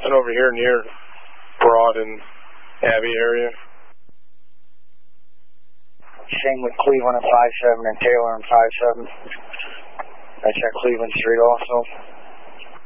Nothing over here near Broad and Abbey area. Same with Cleveland at 5-7 and Taylor and 5-7. I checked Cleveland Street also.